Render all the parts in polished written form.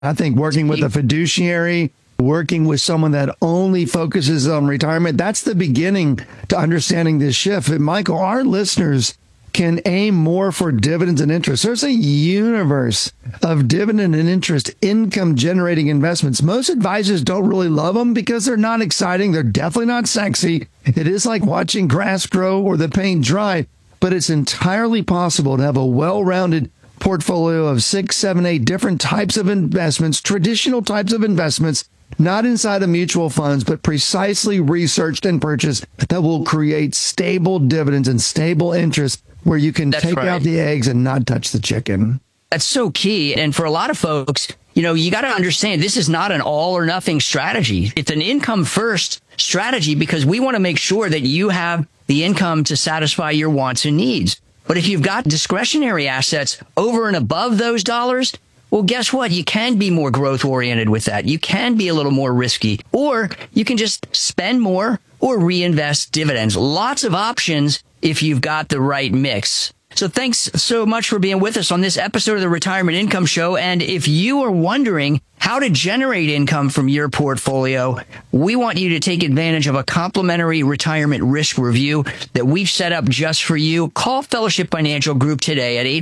I think working with a fiduciary, working with someone that only focuses on retirement, that's the beginning to understanding this shift. And Michael, our listeners can aim more for dividends and interest. There's a universe of dividend and interest income generating investments. Most advisors don't really love them because they're not exciting. They're definitely not sexy. It is like watching grass grow or the paint dry, but it's entirely possible to have a well-rounded portfolio of 6, 7, 8 different types of investments, traditional types of investments, not inside of mutual funds, but precisely researched and purchased that will create stable dividends and stable interest where you can take out the eggs and not touch the chicken. That's so key. And for a lot of folks, you got to understand this is not an all or nothing strategy. It's an income first strategy because we want to make sure that you have the income to satisfy your wants and needs. But if you've got discretionary assets over and above those dollars, well, guess what? You can be more growth oriented with that. You can be a little more risky, or you can just spend more or reinvest dividends. Lots of options if you've got the right mix. So thanks so much for being with us on this episode of the Retirement Income Show. And if you are wondering how to generate income from your portfolio, we want you to take advantage of a complimentary retirement risk review that we've set up just for you. Call Fellowship Financial Group today at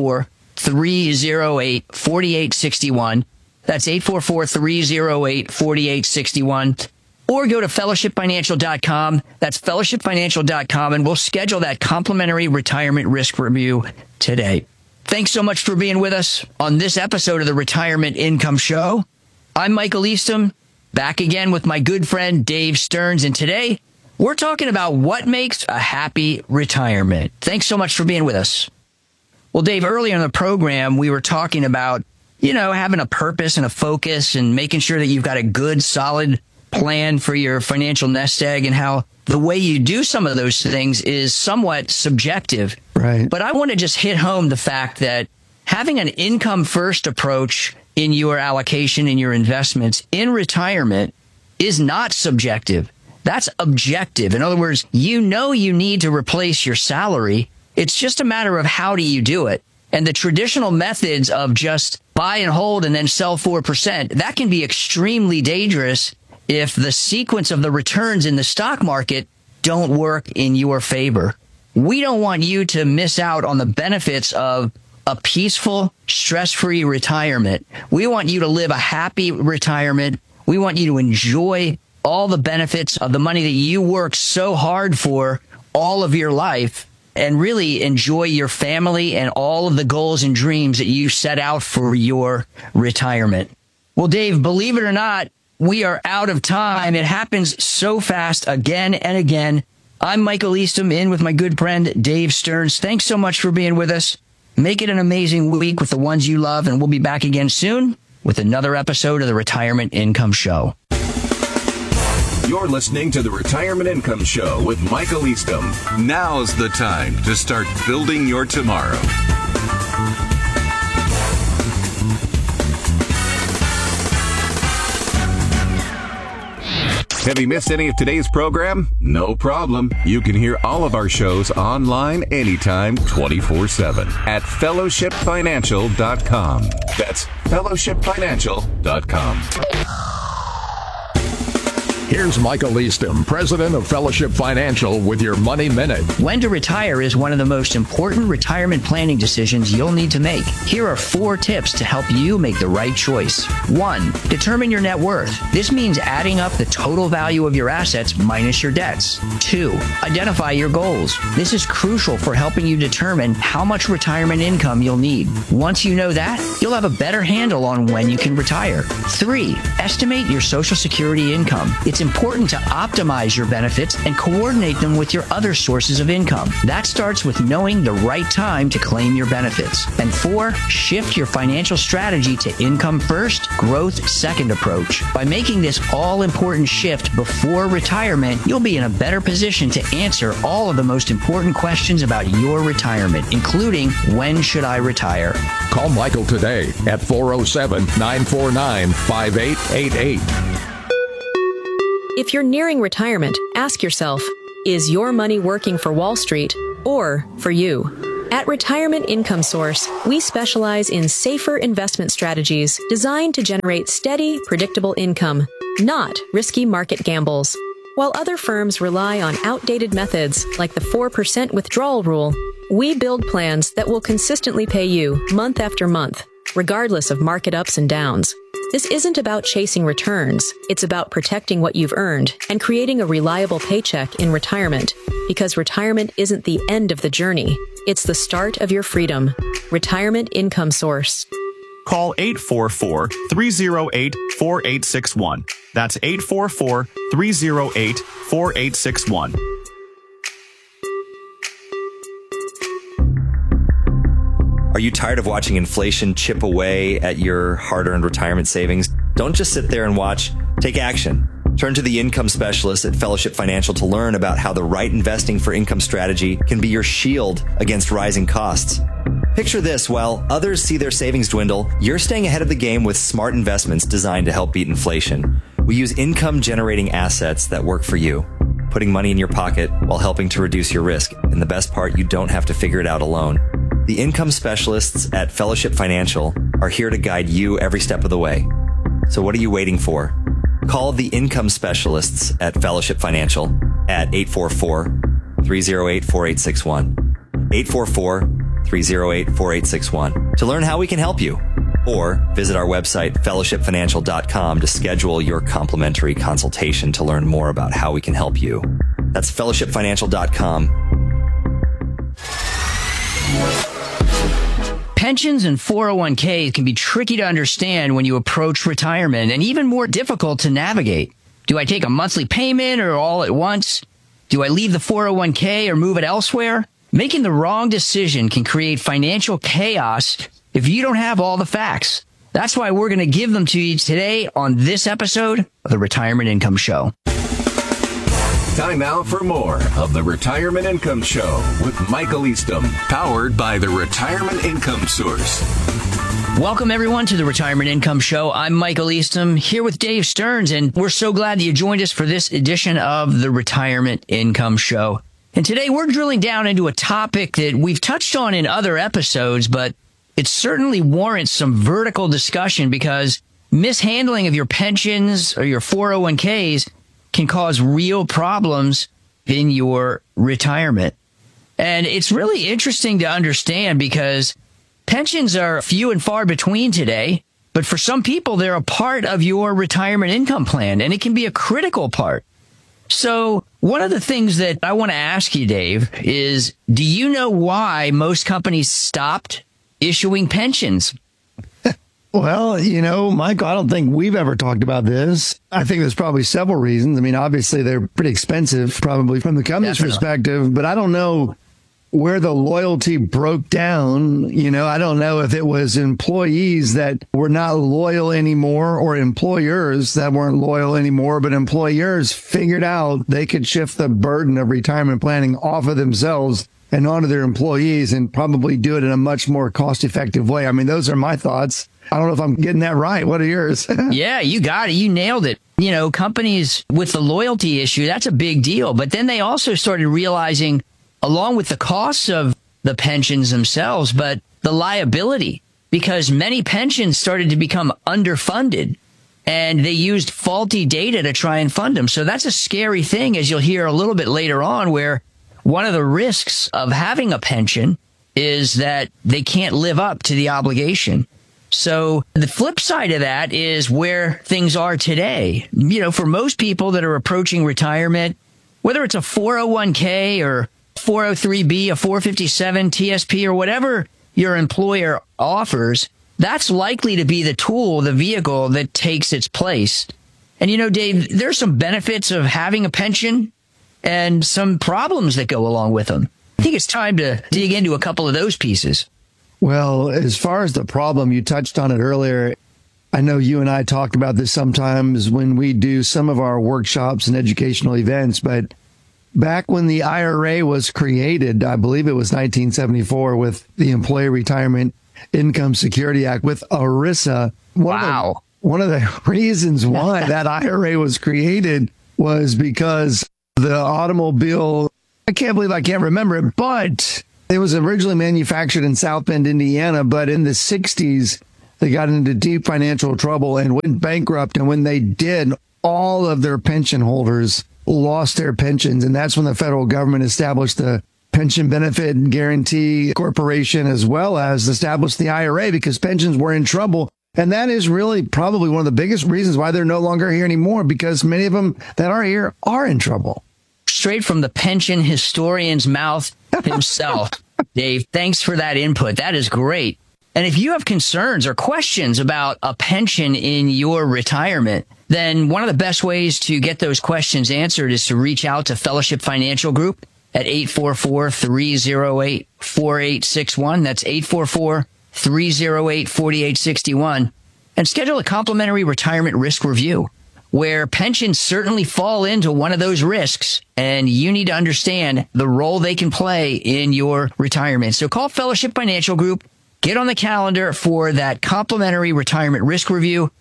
844-308-4861. That's 844-308-4861. Or go to fellowshipfinancial.com. That's fellowshipfinancial.com, and we'll schedule that complimentary retirement risk review today. Thanks so much for being with us on this episode of the Retirement Income Show. I'm Michael Eastham, back again with my good friend Dave Stearns, and today we're talking about what makes a happy retirement. Thanks so much for being with us. Well, Dave, earlier in the program, we were talking about, having a purpose and a focus and making sure that you've got a good, solid plan for your financial nest egg, and how the way you do some of those things is somewhat subjective. Right. But I want to just hit home the fact that having an income first approach in your allocation, in your investments, in retirement is not subjective. That's objective. In other words, you need to replace your salary. It's just a matter of how do you do it. And the traditional methods of just buy and hold and then sell 4%, that can be extremely dangerous if the sequence of the returns in the stock market don't work in your favor. We don't want you to miss out on the benefits of a peaceful, stress-free retirement. We want you to live a happy retirement. We want you to enjoy all the benefits of the money that you work so hard for all of your life, and really enjoy your family and all of the goals and dreams that you set out for your retirement. Well, Dave, believe it or not, we are out of time. It happens so fast again and again. I'm Michael Eastham, in with my good friend Dave Stearns. Thanks so much for being with us. Make it an amazing week with the ones you love, and we'll be back again soon with another episode of the Retirement Income Show. You're listening to the Retirement Income Show with Michael Eastham. Now's the time to start building your tomorrow. Have you missed any of today's program? No problem. You can hear all of our shows online anytime, 24/7 at fellowshipfinancial.com. That's fellowshipfinancial.com. Here's Michael Eastham, president of Fellowship Financial, with your Money Minute. When to retire is one of the most important retirement planning decisions you'll need to make. Here are 4 tips to help you make the right choice. 1. Determine your net worth. This means adding up the total value of your assets minus your debts. 2. Identify your goals. This is crucial for helping you determine how much retirement income you'll need. Once you know that, you'll have a better handle on when you can retire. 3. Estimate your Social Security income. It's important to optimize your benefits and coordinate them with your other sources of income. That starts with knowing the right time to claim your benefits. And 4, shift your financial strategy to income first, growth second approach. By making this all-important shift before retirement, you'll be in a better position to answer all of the most important questions about your retirement, including when should I retire? Call Michael today at 407-949-5888. If you're nearing retirement, ask yourself, is your money working for Wall Street or for you? At Retirement Income Source, we specialize in safer investment strategies designed to generate steady, predictable income, not risky market gambles. While other firms rely on outdated methods like the 4% withdrawal rule, we build plans that will consistently pay you month after month, regardless of market ups and downs. This isn't about chasing returns. It's about protecting what you've earned and creating a reliable paycheck in retirement, because retirement isn't the end of the journey. It's the start of your freedom. Retirement Income Source. Call 844-308-4861. That's 844-308-4861. Are you tired of watching inflation chip away at your hard-earned retirement savings? Don't just sit there and watch. Take action. Turn to the income specialist at Fellowship Financial to learn about how the right investing for income strategy can be your shield against rising costs. Picture this: while others see their savings dwindle, you're staying ahead of the game with smart investments designed to help beat inflation. We use income-generating assets that work for you, putting money in your pocket while helping to reduce your risk. And the best part, you don't have to figure it out alone. The income specialists at Fellowship Financial are here to guide you every step of the way. So what are you waiting for? Call the income specialists at Fellowship Financial at 844-308-4861. 844-308-4861 to learn how we can help you. Or visit our website, fellowshipfinancial.com, to schedule your complimentary consultation to learn more about how we can help you. That's fellowshipfinancial.com. Pensions and 401ks can be tricky to understand when you approach retirement, and even more difficult to navigate. Do I take a monthly payment or all at once? Do I leave the 401k or move it elsewhere? Making the wrong decision can create financial chaos if you don't have all the facts. That's why we're going to give them to you today on this episode of the Retirement Income Show. Time now for more of the Retirement Income Show with Michael Eastham, powered by the Retirement Income Source. Welcome, everyone, to the Retirement Income Show. I'm Michael Eastham, here with Dave Stearns, and we're so glad that you joined us for this edition of the Retirement Income Show. And today we're drilling down into a topic that we've touched on in other episodes, but it certainly warrants some vertical discussion, because mishandling of your pensions or your 401ks can cause real problems in your retirement. And it's really interesting to understand, because pensions are few and far between today, but for some people, they're a part of your retirement income plan, and it can be a critical part. So one of the things that I want to ask you, Dave, is do you know why most companies stopped issuing pensions? Well, Michael, I don't think we've ever talked about this. I think there's probably several reasons. I mean, obviously, they're pretty expensive, probably from the company's perspective, but I don't know where the loyalty broke down. I don't know if it was employees that were not loyal anymore or employers that weren't loyal anymore, but employers figured out they could shift the burden of retirement planning off of themselves and onto their employees, and probably do it in a much more cost-effective way. I mean, those are my thoughts. I don't know if I'm getting that right. What are yours? Yeah, you got it. You nailed it. Companies with the loyalty issue, that's a big deal. But then they also started realizing, along with the costs of the pensions themselves, but the liability, because many pensions started to become underfunded, and they used faulty data to try and fund them. So that's a scary thing, as you'll hear a little bit later on, where one of the risks of having a pension is that they can't live up to the obligation. So the flip side of that is where things are today. For most people that are approaching retirement, whether it's a 401k or 403b, a 457 TSP, or whatever your employer offers, that's likely to be the tool, the vehicle that takes its place. And Dave, there's some benefits of having a pension and some problems that go along with them. I think it's time to dig into a couple of those pieces. Well, as far as the problem, you touched on it earlier. I know you and I talked about this sometimes when we do some of our workshops and educational events, but back when the IRA was created, I believe it was 1974, with the Employee Retirement Income Security Act, with ERISA. One of the reasons why that IRA was created was because the automobile, I can't believe I can't remember it, but It was originally manufactured in South Bend, Indiana, but in the 60s, they got into deep financial trouble and went bankrupt. And when they did, all of their pension holders lost their pensions. And that's when the federal government established the Pension Benefit and Guarantee Corporation, as well as established the IRA, because pensions were in trouble. And that is really probably one of the biggest reasons why they're no longer here anymore, because many of them that are here are in trouble. Straight from the pension historian's mouth himself. Dave, thanks for that input. That is great. And if you have concerns or questions about a pension in your retirement, then one of the best ways to get those questions answered is to reach out to Fellowship Financial Group at 844-308-4861. That's 844-308-4861. And schedule a complimentary retirement risk review, where pensions certainly fall into one of those risks, and you need to understand the role they can play in your retirement. So call Fellowship Financial Group, get on the calendar for that complimentary retirement risk review,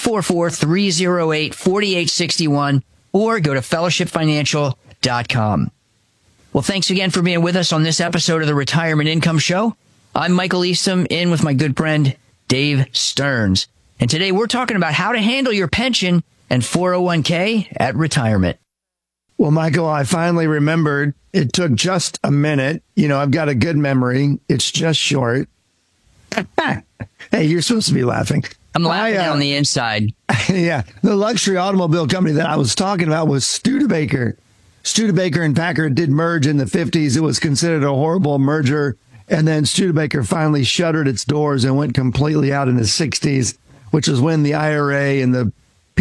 844-308-4861, or go to fellowshipfinancial.com. Well, thanks again for being with us on this episode of the Retirement Income Show. I'm Michael Eastham, in with my good friend, Dave Stearns. And today we're talking about how to handle your pension and 401k at retirement. Well, Michael, I finally remembered. It took just a minute. You know, I've got a good memory. It's just short. Hey, you're supposed to be laughing. I'm laughing on the inside. Yeah. The luxury automobile company that I was talking about was Studebaker. Studebaker and Packard did merge in the 50s. It was considered a horrible merger. And then Studebaker finally shuttered its doors and went completely out in the 60s, which is when the IRA and the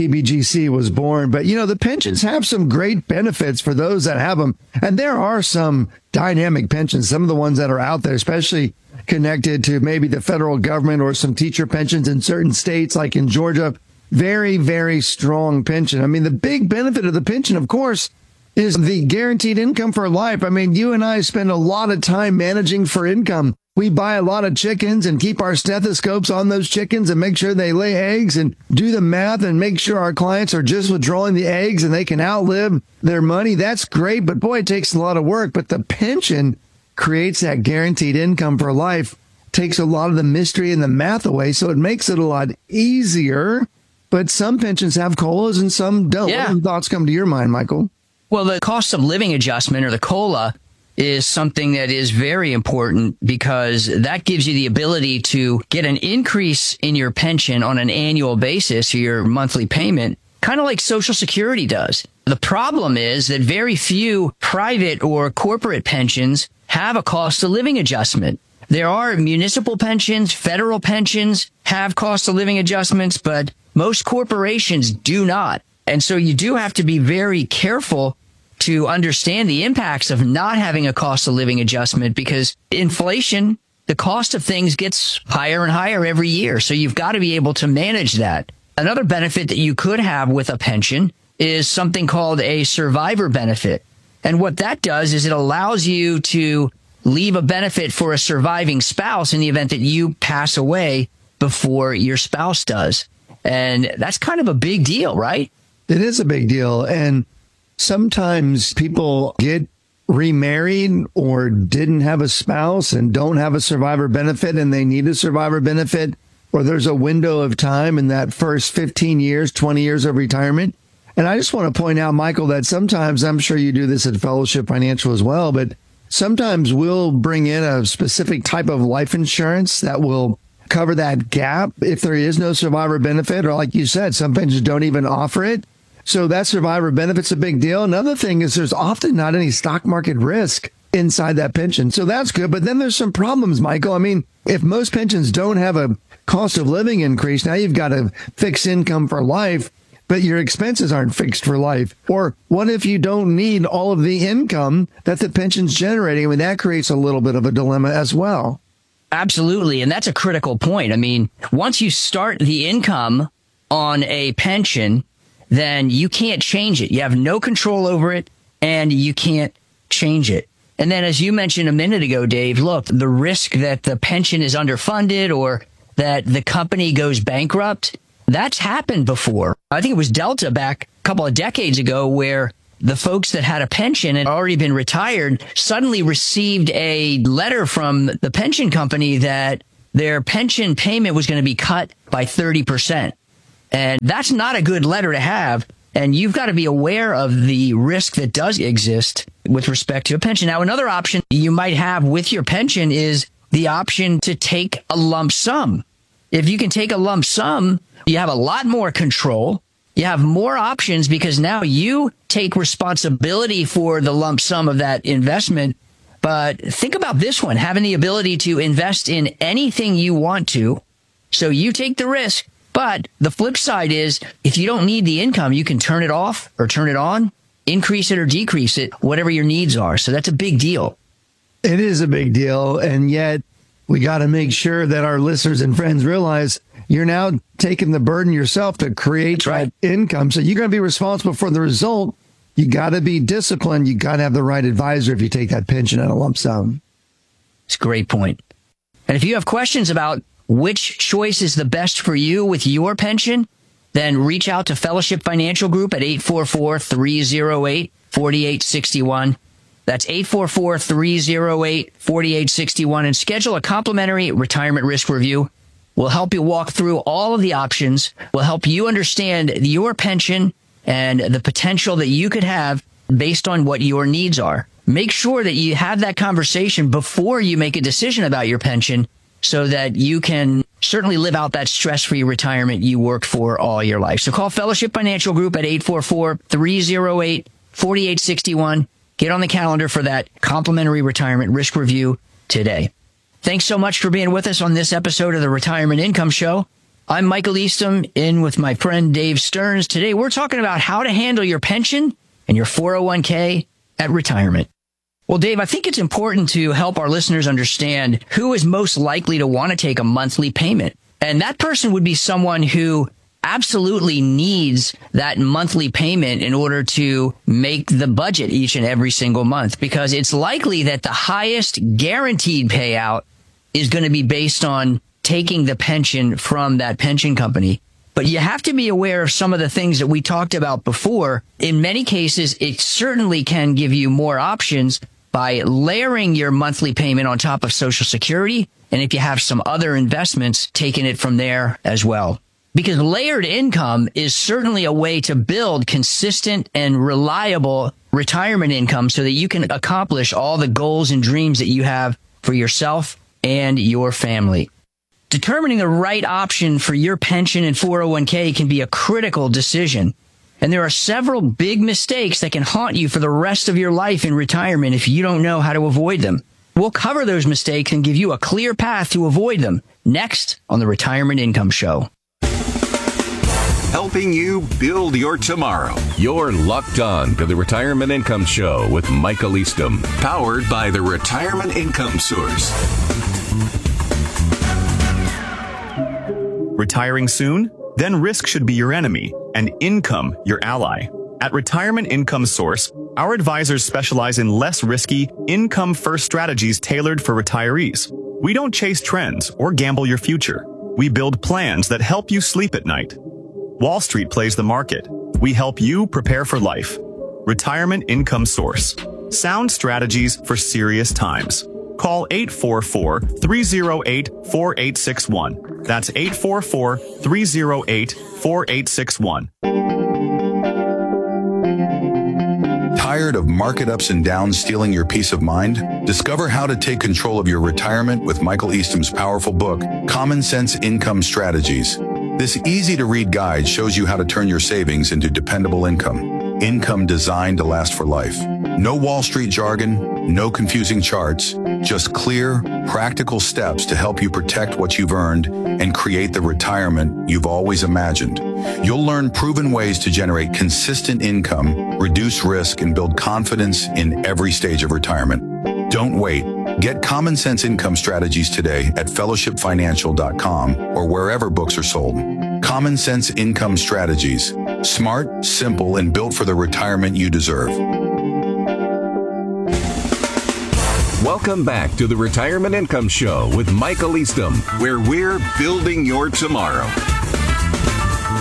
PBGC was born. But, you know, the pensions have some great benefits for those that have them. And there are some dynamic pensions, some of the ones that are out there, especially connected to maybe the federal government or some teacher pensions in certain states, like in Georgia. Very, very strong pension. I mean, the big benefit of the pension, of course, is the guaranteed income for life. I mean, you and I spend a lot of time managing for income. We buy a lot of chickens and keep our stethoscopes on those chickens and make sure they lay eggs and do the math and make sure our clients are just withdrawing the eggs and they can outlive their money. That's great, but boy, it takes a lot of work. But the pension creates that guaranteed income for life, takes a lot of the mystery and the math away, so it makes it a lot easier. But some pensions have COLAs and some don't. Yeah. What thoughts come to your mind, Michael? Well, the cost of living adjustment, or the COLA, is something that is very important, because that gives you the ability to get an increase in your pension on an annual basis, or your monthly payment, kind of like Social Security does. The problem is that very few private or corporate pensions have a cost of living adjustment. There are municipal pensions, federal pensions have cost of living adjustments, but most corporations do not. And so you do have to be very careful to understand the impacts of not having a cost of living adjustment, because inflation, the cost of things gets higher and higher every year. So you've got to be able to manage that. Another benefit that you could have with a pension is something called a survivor benefit. And what that does is it allows you to leave a benefit for a surviving spouse in the event that you pass away before your spouse does. And that's kind of a big deal, right? It is a big deal. And sometimes people get remarried or didn't have a spouse and don't have a survivor benefit, and they need a survivor benefit, or there's a window of time in that first 15 years, 20 years of retirement. And I just want to point out, Michael, that sometimes, I'm sure you do this at Fellowship Financial as well, but sometimes we'll bring in a specific type of life insurance that will cover that gap if there is no survivor benefit, or like you said, some pensions don't even offer it. So that survivor benefit's a big deal. Another thing is there's often not any stock market risk inside that pension. So that's good. But then there's some problems, Michael. I mean, if most pensions don't have a cost of living increase, now you've got a fixed income for life, but your expenses aren't fixed for life. Or what if you don't need all of the income that the pension's generating? I mean, that creates a little bit of a dilemma as well. Absolutely. And that's a critical point. I mean, once you start the income on a pension, then you can't change it. You have no control over it, and you can't change it. And then, as you mentioned a minute ago, Dave, look, the risk that the pension is underfunded or that the company goes bankrupt, that's happened before. I think it was Delta back a couple of decades ago where the folks that had a pension and already been retired suddenly received a letter from the pension company that their pension payment was going to be cut by 30%. And that's not a good letter to have. And you've got to be aware of the risk that does exist with respect to a pension. Now, another option you might have with your pension is the option to take a lump sum. If you can take a lump sum, you have a lot more control. You have more options because now you take responsibility for the lump sum of that investment. But think about this one, having the ability to invest in anything you want to. So you take the risk. But the flip side is if you don't need the income, you can turn it off or turn it on, increase it or decrease it, whatever your needs are. So that's a big deal. It is a big deal. And yet we got to make sure that our listeners and friends realize you're now taking the burden yourself to create that income. So you're going to be responsible for the result. You got to be disciplined. You got to have the right advisor if you take that pension and a lump sum. It's a great point. And if you have questions about which choice is the best for you with your pension, then reach out to Fellowship Financial Group at 844-308-4861. That's 844-308-4861 and schedule a complimentary retirement risk review. We'll help you walk through all of the options. We'll help you understand your pension and the potential that you could have based on what your needs are. Make sure that you have that conversation before you make a decision about your pension so that you can certainly live out that stress-free retirement you worked for all your life. So call Fellowship Financial Group at 844-308-4861. Get on the calendar for that complimentary retirement risk review today. Thanks so much for being with us on this episode of the Retirement Income Show. I'm Michael Eastham, in with my friend Dave Stearns. Today, we're talking about how to handle your pension and your 401k at retirement. Well, Dave, I think it's important to help our listeners understand who is most likely to want to take a monthly payment. And that person would be someone who absolutely needs that monthly payment in order to make the budget each and every single month, because it's likely that the highest guaranteed payout is going to be based on taking the pension from that pension company. But you have to be aware of some of the things that we talked about before. In many cases, it certainly can give you more options by layering your monthly payment on top of Social Security. And if you have some other investments, taking it from there as well. Because layered income is certainly a way to build consistent and reliable retirement income so that you can accomplish all the goals and dreams that you have for yourself and your family. Determining the right option for your pension and 401k can be a critical decision. And there are several big mistakes that can haunt you for the rest of your life in retirement if you don't know how to avoid them. We'll cover those mistakes and give you a clear path to avoid them next on the Retirement Income Show. Helping you build your tomorrow. You're locked on to the Retirement Income Show with Michael Eastham, powered by the Retirement Income Source. Retiring soon? Then risk should be your enemy and income your ally. At Retirement Income Source, our advisors specialize in less risky, income-first strategies tailored for retirees. We don't chase trends or gamble your future. We build plans that help you sleep at night. Wall Street plays the market. We help you prepare for life. Retirement Income Source. Sound strategies for serious times. Call 844-308-4861. That's 844-308-4861. Tired of market ups and downs stealing your peace of mind? Discover how to take control of your retirement with Michael Eastham's powerful book, Common Sense Income Strategies. This easy-to-read guide shows you how to turn your savings into dependable income. Income designed to last for life. No Wall Street jargon, no confusing charts, just clear, practical steps to help you protect what you've earned and create the retirement you've always imagined. You'll learn proven ways to generate consistent income, reduce risk, and build confidence in every stage of retirement. Don't wait. Get Common Sense Income Strategies today at fellowshipfinancial.com or wherever books are sold. Common Sense Income Strategies. Smart, simple, and built for the retirement you deserve. Welcome back to the Retirement Income Show with Michael Eastham, where we're building your tomorrow.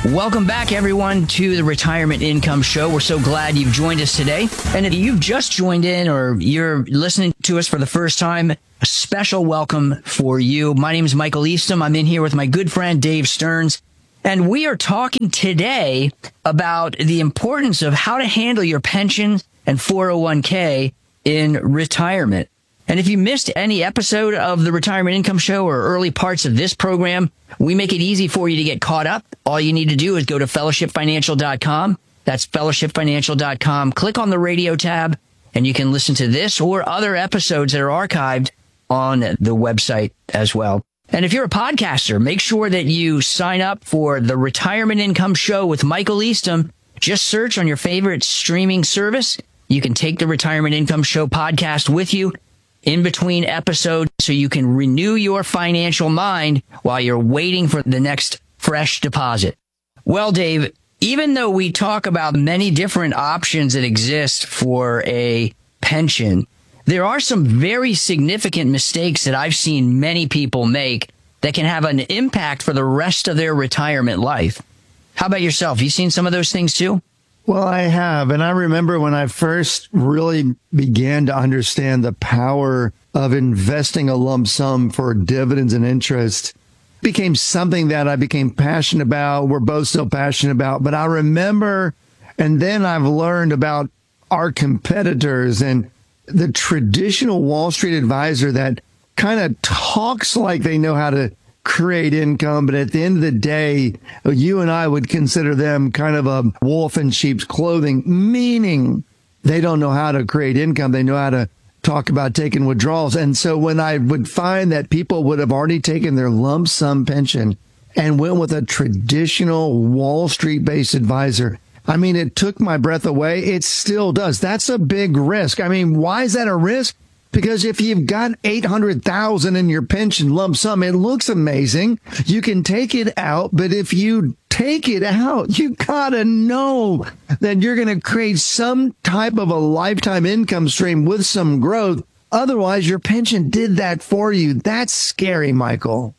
Welcome back, everyone, to the Retirement Income Show. We're so glad you've joined us today. And if you've just joined in or you're listening to us for the first time, a special welcome for you. My name is Michael Eastham. I'm in here with my good friend Dave Stearns. And we are talking today about the importance of how to handle your pension and 401k in retirement. And if you missed any episode of the Retirement Income Show or early parts of this program, we make it easy for you to get caught up. All you need to do is go to fellowshipfinancial.com. That's fellowshipfinancial.com. Click on the radio tab, and you can listen to this or other episodes that are archived on the website as well. And if you're a podcaster, make sure that you sign up for the Retirement Income Show with Michael Eastham. Just search on your favorite streaming service. You can take the Retirement Income Show podcast with you in between episodes so you can renew your financial mind while you're waiting for the next fresh deposit. Well, Dave, even though we talk about many different options that exist for a pension, there are some very significant mistakes that I've seen many people make that can have an impact for the rest of their retirement life. How about yourself? You seen some of those things too? Well, I have. And I remember when I first really began to understand the power of investing a lump sum for dividends and interest, became something that I became passionate about. We're both so passionate about. But I remember, and then I've learned about our competitors and the traditional Wall Street advisor that kind of talks like they know how to create income, but at the end of the day, you and I would consider them kind of a wolf in sheep's clothing, meaning they don't know how to create income. They know how to talk about taking withdrawals. And so when I would find that people would have already taken their lump sum pension and went with a traditional Wall Street based advisor, I mean, it took my breath away. It still does. That's a big risk. I mean, why is that a risk? Because if you've got $800,000 in your pension lump sum, it looks amazing. You can take it out, but if you take it out, you gotta know that you're going to create some type of a lifetime income stream with some growth. Otherwise, your pension did that for you. That's scary, Michael.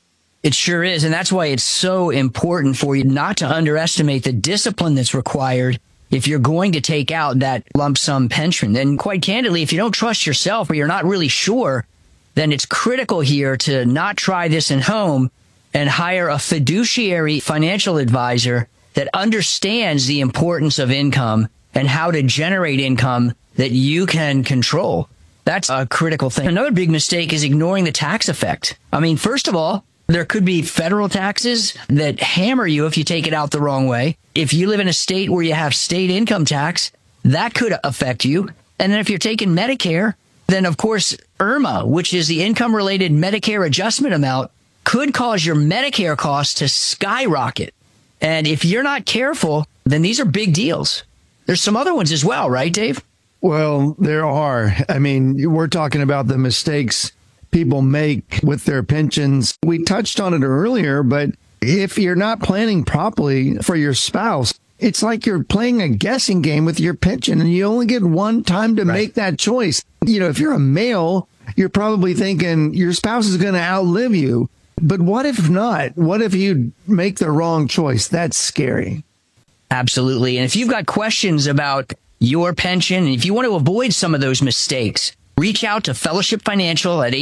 It sure is. And that's why it's so important for you not to underestimate the discipline that's required if you're going to take out that lump sum pension. And quite candidly, if you don't trust yourself or you're not really sure, then it's critical here to not try this at home and hire a fiduciary financial advisor that understands the importance of income and how to generate income that you can control. That's a critical thing. Another big mistake is ignoring the tax effect. I mean, first of all, there could be federal taxes that hammer you if you take it out the wrong way. If you live in a state where you have state income tax, that could affect you. And then if you're taking Medicare, then of course, IRMAA, which is the income-related Medicare adjustment amount, could cause your Medicare costs to skyrocket. And if you're not careful, then these are big deals. There's some other ones as well, right, Dave? Well, there are. I mean, we're talking about the mistakes people make with their pensions. We touched on it earlier, but if you're not planning properly for your spouse, it's like you're playing a guessing game with your pension and you only get one time to make that choice. You know, if you're a male, you're probably thinking your spouse is going to outlive you. But what if not? What if you make the wrong choice? That's scary. Absolutely. And if you've got questions about your pension, and if you want to avoid some of those mistakes, reach out to Fellowship Financial at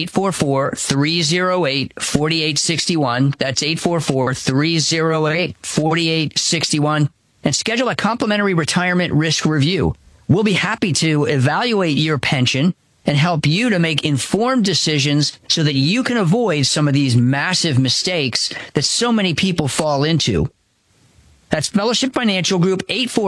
844-308-4861. That's 844-308-4861. And schedule a complimentary retirement risk review. We'll be happy to evaluate your pension and help you to make informed decisions so that you can avoid some of these massive mistakes that so many people fall into. That's Fellowship Financial Group,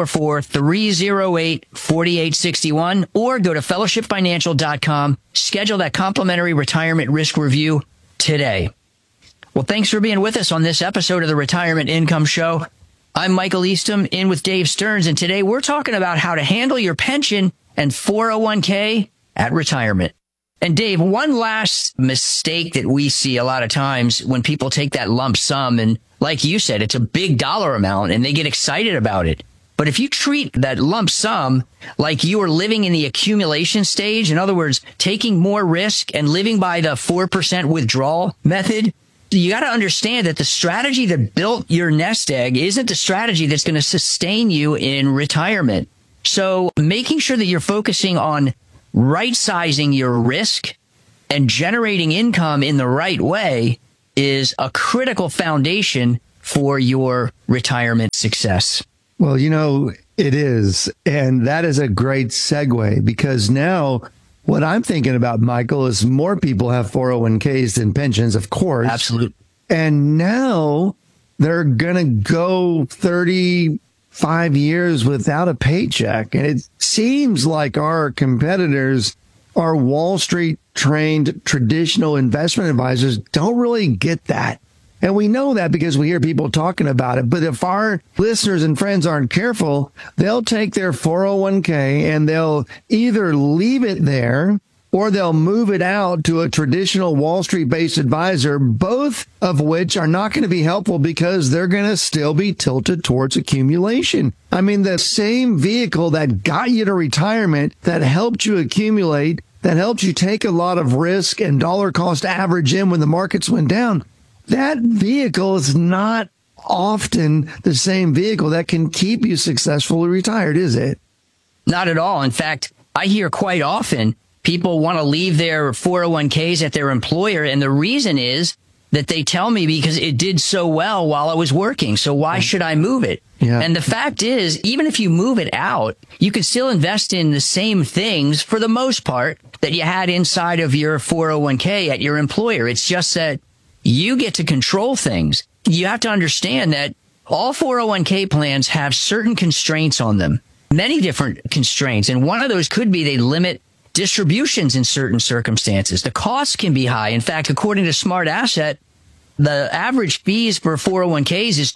844-308-4861, or go to fellowshipfinancial.com. Schedule that complimentary retirement risk review today. Well, thanks for being with us on this episode of the Retirement Income Show. I'm Michael Eastham, in with Dave Stearns, and today we're talking about how to handle your pension and 401k at retirement. And Dave, one last mistake that we see a lot of times when people take that lump sum, and like you said, it's a big dollar amount and they get excited about it. But if you treat that lump sum like you are living in the accumulation stage, in other words, taking more risk and living by the 4% withdrawal method, You got to understand that the strategy that built your nest egg isn't the strategy that's going to sustain you in retirement. So making sure that you're focusing on right-sizing your risk and generating income in the right way is a critical foundation for your retirement success. Well, it is. And that is a great segue, because now what I'm thinking about, Michael, is more people have 401ks than pensions, of course. Absolutely. And now they're going to go 35 years without a paycheck. And it seems like our competitors, our Wall Street trained traditional investment advisors, don't really get that. And we know that because we hear people talking about it. But if our listeners and friends aren't careful, they'll take their 401k and they'll either leave it there or they'll move it out to a traditional Wall Street-based advisor, both of which are not going to be helpful because they're going to still be tilted towards accumulation. I mean, the same vehicle that got you to retirement, that helped you accumulate, that helped you take a lot of risk and dollar cost average in when the markets went down, that vehicle is not often the same vehicle that can keep you successfully retired, is it? Not at all. In fact, I hear quite often people want to leave their 401ks at their employer, and the reason is that they tell me because it did so well while I was working, so why should I move it? Yeah. And the fact is, even if you move it out, you can still invest in the same things for the most part that you had inside of your 401k at your employer. It's just that you get to control things. You have to understand that all 401k plans have certain constraints on them, many different constraints. And one of those could be they limit distributions in certain circumstances. The costs can be high. In fact, according to Smart Asset, the average fees for 401ks is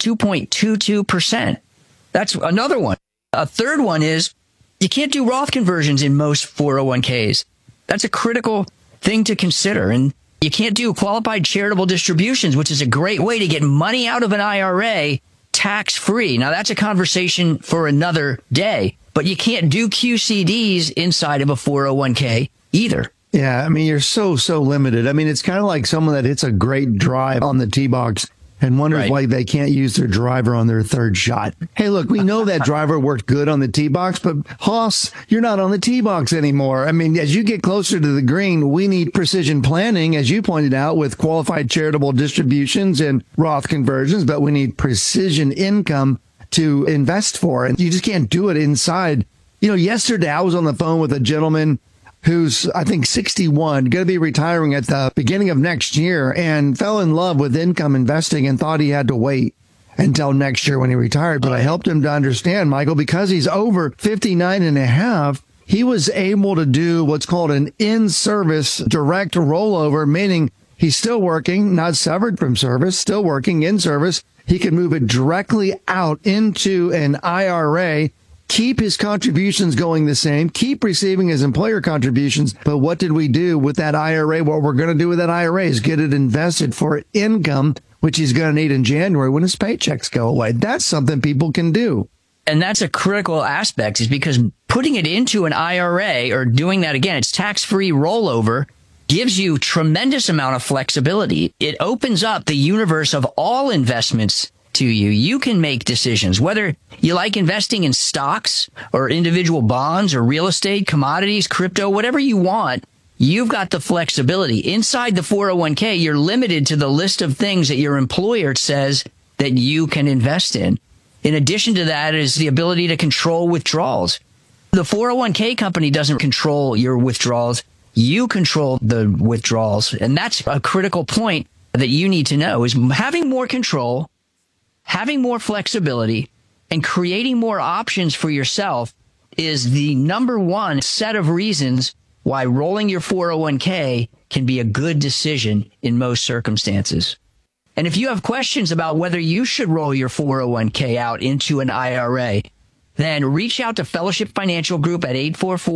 2.22%. That's another one. A third one is you can't do Roth conversions in most 401ks. That's a critical thing to consider. And you can't do qualified charitable distributions, which is a great way to get money out of an IRA tax-free. Now, that's a conversation for another day, but you can't do QCDs inside of a 401k either. Yeah, I mean, you're so limited. I mean, it's kind of like someone that hits a great drive on the tee box and wonders why they can't use their driver on their third shot. Hey, look, we know that driver worked good on the tee box, but Hoss, you're not on the tee box anymore. I mean, as you get closer to the green, we need precision planning, as you pointed out, with qualified charitable distributions and Roth conversions, but we need precision income to invest for. And you just can't do it inside. Yesterday I was on the phone with a gentleman who's, I think, 61, going to be retiring at the beginning of next year, and fell in love with income investing and thought he had to wait until next year when he retired. But I helped him to understand, Michael, because he's over 59 and a half, he was able to do what's called an in-service direct rollover, meaning he's still working, not severed from service, still working in service. He could move it directly out into an IRA, keep his contributions going the same, keep receiving his employer contributions. But what did we do with that IRA? What we're going to do with that IRA is get it invested for income, which he's going to need in January when his paychecks go away. That's something people can do. And that's a critical aspect, is because putting it into an IRA, or doing that again, it's tax-free rollover, gives you tremendous amount of flexibility. It opens up the universe of all investments to you. You can make decisions, whether you like investing in stocks or individual bonds or real estate, commodities, crypto, whatever you want. You've got the flexibility. Inside the 401k, you're limited to the list of things that your employer says that you can invest in. In addition to that is the ability to control withdrawals. The 401k company doesn't control your withdrawals. You control the withdrawals. And that's a critical point that you need to know, is having more control, having more flexibility, and creating more options for yourself is the number one set of reasons why rolling your 401k can be a good decision in most circumstances. And if you have questions about whether you should roll your 401k out into an IRA, then reach out to Fellowship Financial Group at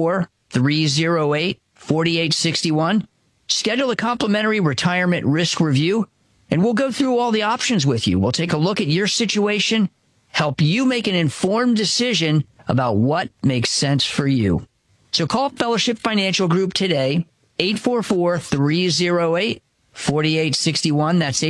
844-308-4861. Schedule a complimentary retirement risk review, and we'll go through all the options with you. We'll take a look at your situation, help you make an informed decision about what makes sense for you. So call Fellowship Financial Group today, 844-308-4861. 4861. That's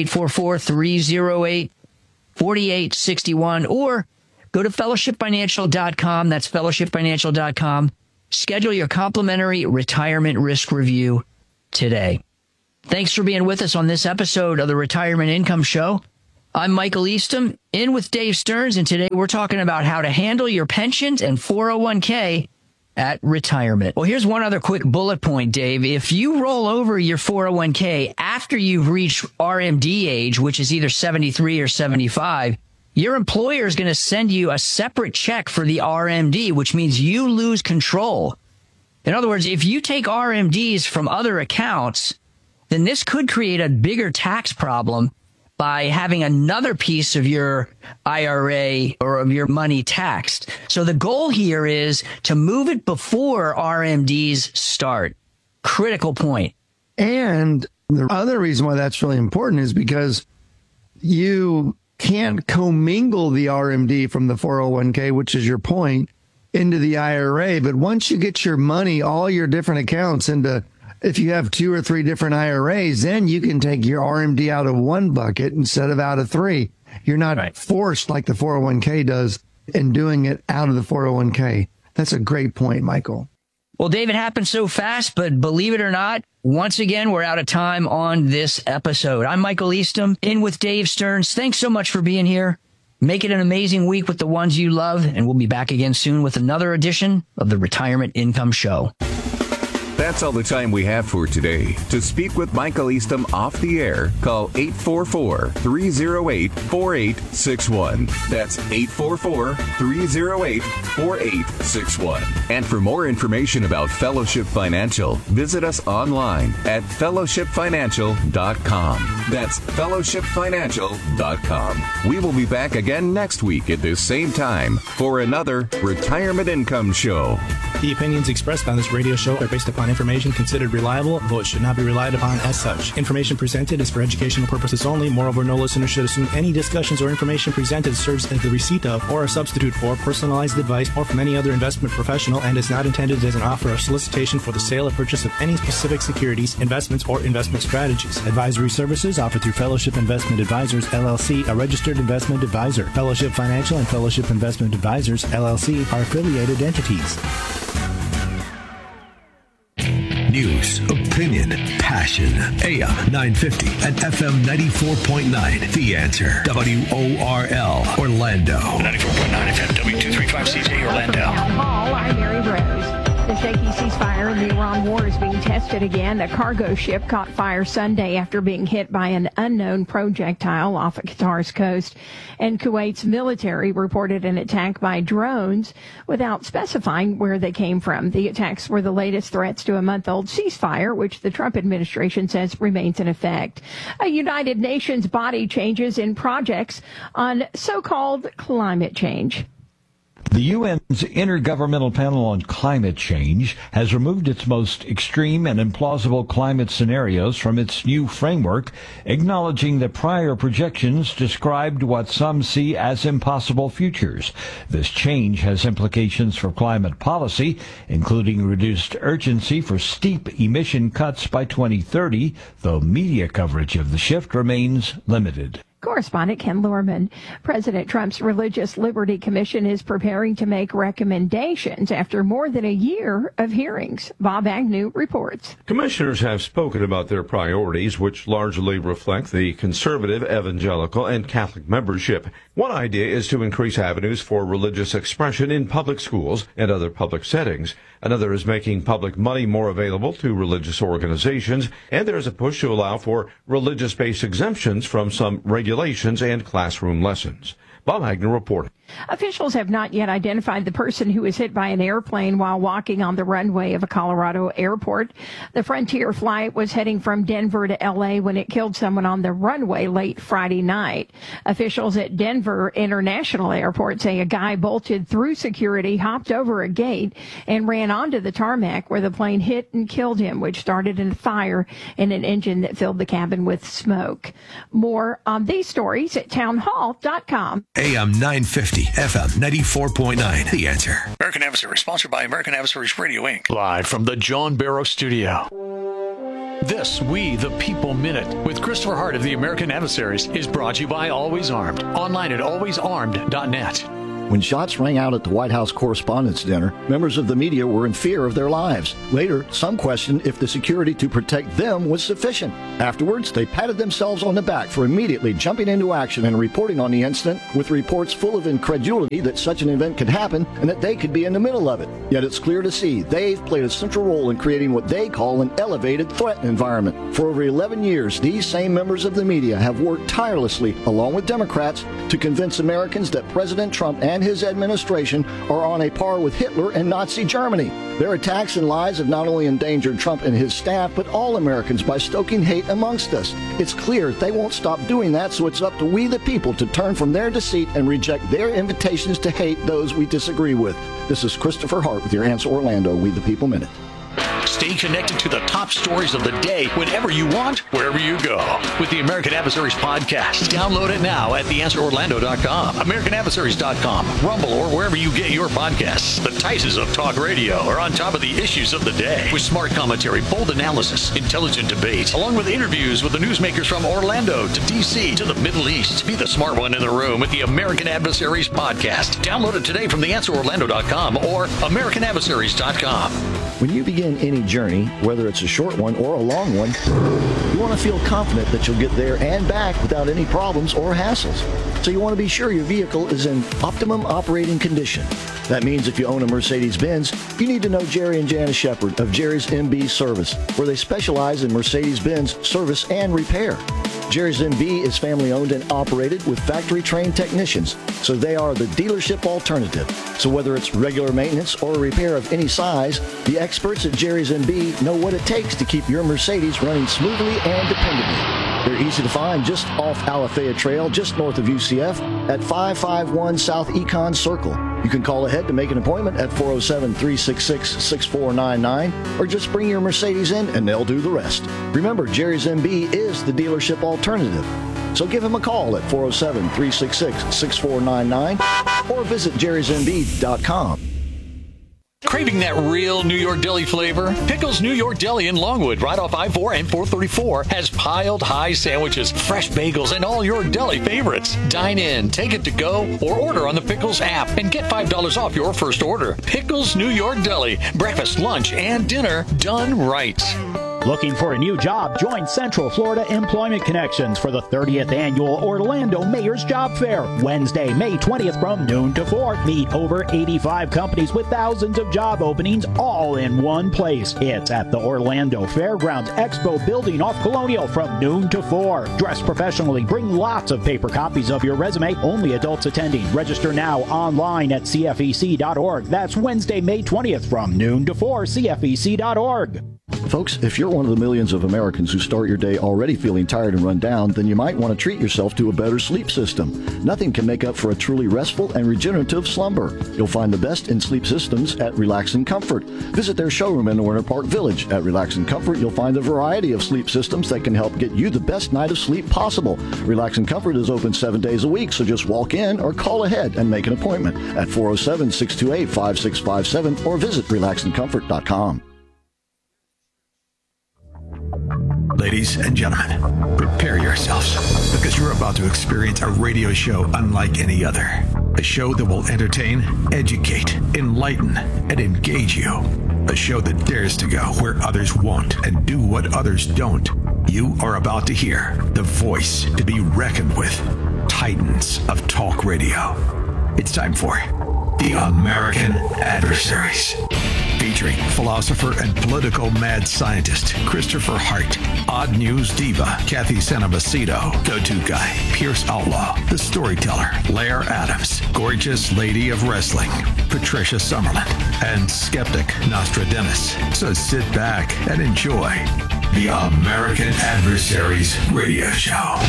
844-308-4861. Or go to fellowshipfinancial.com. That's fellowshipfinancial.com. Schedule your complimentary retirement risk review today. Thanks for being with us on this episode of the Retirement Income Show. I'm Michael Eastham, in with Dave Stearns, and today we're talking about how to handle your pensions and 401k at retirement. Well, here's one other quick bullet point, Dave. If you roll over your 401k after you've reached RMD age, which is either 73 or 75, your employer is going to send you a separate check for the RMD, which means you lose control. In other words, if you take RMDs from other accounts, then this could create a bigger tax problem by having another piece of your IRA or of your money taxed. So the goal here is to move it before RMDs start. Critical point. And the other reason why that's really important is because you can't commingle the RMD from the 401k, which is your point, into the IRA. But once you get your money, all your different accounts into, if you have 2 or 3 different IRAs, then you can take your RMD out of one bucket instead of out of 3. You're not forced like the 401k does in doing it out of the 401k. That's a great point, Michael. Well, Dave, it happened so fast, but believe it or not, once again, we're out of time on this episode. I'm Michael Eastham, in with Dave Stearns. Thanks so much for being here. Make it an amazing week with the ones you love, and we'll be back again soon with another edition of the Retirement Income Show. That's all the time we have for today. To speak with Michael Eastham off the air, call 844-308-4861. That's 844-308-4861. And for more information about Fellowship Financial, visit us online at fellowshipfinancial.com. That's fellowshipfinancial.com. We will be back again next week at this same time for another Retirement Income Show. The opinions expressed on this radio show are based upon information considered reliable, though it should not be relied upon as such. Information presented is for educational purposes only. Moreover, no listener should assume any discussions or information presented serves as the receipt of or a substitute for personalized advice or from any other investment professional and is not intended as an offer or solicitation for the sale or purchase of any specific securities, investments, or investment strategies. Advisory services offered through Fellowship Investment Advisors, LLC, a registered investment advisor. Fellowship Financial and Fellowship Investment Advisors, LLC, are affiliated entities. News, opinion, passion. AM 950 and FM 94.9. The Answer. WORL, Orlando. 94.9 FM, W235CJ, Orlando. Town Hall, I'm Mary Rose. The shaky ceasefire in the Iran war is being tested again. A cargo ship caught fire Sunday after being hit by an unknown projectile off of Qatar's coast. And Kuwait's military reported an attack by drones without specifying where they came from. The attacks were the latest threats to a month-old ceasefire, which the Trump administration says remains in effect. A United Nations body changes in projects on so-called climate change. The UN's Intergovernmental Panel on Climate Change has removed its most extreme and implausible climate scenarios from its new framework, acknowledging that prior projections described what some see as impossible futures. This change has implications for climate policy, including reduced urgency for steep emission cuts by 2030, though media coverage of the shift remains limited. Correspondent Ken Lorman. President Trump's Religious Liberty Commission is preparing to make recommendations after more than a year of hearings. Bob Agnew reports. Commissioners have spoken about their priorities, which largely reflect the conservative, evangelical, and Catholic membership. One idea is to increase avenues for religious expression in public schools and other public settings. Another is making public money more available to religious organizations, and there's a push to allow for religious-based exemptions from some regulations and classroom lessons. Bob Hagner reporting. Officials have not yet identified the person who was hit by an airplane while walking on the runway of a Colorado airport. The Frontier flight was heading from Denver to L.A. when it killed someone on the runway late Friday night. Officials at Denver International Airport say a guy bolted through security, hopped over a gate, and ran onto the tarmac where the plane hit and killed him, which started a fire in an engine that filled the cabin with smoke. More on these stories at townhall.com. AM 950. FM 94.9. The Answer. American Adversaries, sponsored by American Adversaries Radio, Inc. Live from the John Barrow Studio. This We the People Minute with Christopher Hart of the American Adversaries is brought to you by Always Armed. Online at alwaysarmed.net. When shots rang out at the White House Correspondents' Dinner, members of the media were in fear of their lives. Later, some questioned if the security to protect them was sufficient. Afterwards, they patted themselves on the back for immediately jumping into action and reporting on the incident with reports full of incredulity that such an event could happen and that they could be in the middle of it. Yet it's clear to see they've played a central role in creating what they call an elevated threat environment. For over 11 years, these same members of the media have worked tirelessly, along with Democrats, to convince Americans that President Trump and his administration are on a par with Hitler and Nazi Germany. Their attacks and lies have not only endangered Trump and his staff, but all Americans by stoking hate amongst us. It's clear they won't stop doing that, so it's up to we the people to turn from their deceit and reject their invitations to hate those we disagree with. This is Christopher Hart with your Answer Orlando We the People Minute. Stay connected to the top stories of the day whenever you want, wherever you go. With the American Adversaries podcast. Download it now at theanswerorlando.com, americanadversaries.com, Rumble, or wherever you get your podcasts. The Tices of talk radio are on top of the issues of the day with smart commentary, bold analysis, intelligent debate, along with interviews with the newsmakers from Orlando to D.C. to the Middle East. Be the smart one in the room with the American Adversaries podcast. Download it today from theanswerorlando.com or americanadversaries.com. When you begin any journey, whether it's a short one or a long one, you want to feel confident that you'll get there and back without any problems or hassles. So you want to be sure your vehicle is in optimum operating condition. That means if you own a Mercedes-Benz, you need to know Jerry and Janice Shepard of Jerry's MB Service, where they specialize in Mercedes-Benz service and repair. Jerry's MB is family-owned and operated with factory-trained technicians, so they are the dealership alternative. So whether it's regular maintenance or a repair of any size, the experts at Jerry's MB know what it takes to keep your Mercedes running smoothly and dependably. They're easy to find just off Alafaya Trail, just north of UCF, at 551 South Econ Circle. You can call ahead to make an appointment at 407-366-6499, or just bring your Mercedes in and they'll do the rest. Remember, Jerry's MB is the dealership alternative. So give him a call at 407-366-6499 or visit jerrysmb.com. Craving that real New York deli flavor? Pickles New York Deli in Longwood, right off I-4 and 434, has piled high sandwiches, fresh bagels, and all your deli favorites. Dine in, take it to go, or order on the Pickles app and get $5 off your first order. Pickles New York Deli. Breakfast, lunch, and dinner done right. Looking for a new job? Join Central Florida Employment Connections for the 30th Annual Orlando Mayor's Job Fair. Wednesday, May 20th from noon to 4. Meet over 85 companies with thousands of job openings all in one place. It's at the Orlando Fairgrounds Expo Building off Colonial from noon to 4. Dress professionally. Bring lots of paper copies of your resume. Only adults attending. Register now online at cfec.org. That's Wednesday, May 20th from noon to 4. cfec.org. Folks, if you're one of the millions of Americans who start your day already feeling tired and run down, then you might want to treat yourself to a better sleep system. Nothing can make up for a truly restful and regenerative slumber. You'll find the best in sleep systems at Relax and Comfort. Visit their showroom in the Winter Park Village. At Relax and Comfort, you'll find a variety of sleep systems that can help get you the best night of sleep possible. Relax and Comfort is open 7 days a week, so just walk in or call ahead and make an appointment at 407-628-5657 or visit relaxandcomfort.com. Ladies and gentlemen, prepare yourselves because you're about to experience a radio show unlike any other. A show that will entertain, educate, enlighten, and engage you. A show that dares to go where others won't and do what others don't. You are about to hear the voice to be reckoned with. Titans of talk radio. It's time for The American Adversaries. Featuring philosopher and political mad scientist Christopher Hart, odd news diva Kathy Sanabacito, go-to guy Pierce Outlaw, the storyteller Lair Adams, gorgeous lady of wrestling Patricia Summerlin, and skeptic Nostradamus. So sit back and enjoy The American Adversaries Radio Show.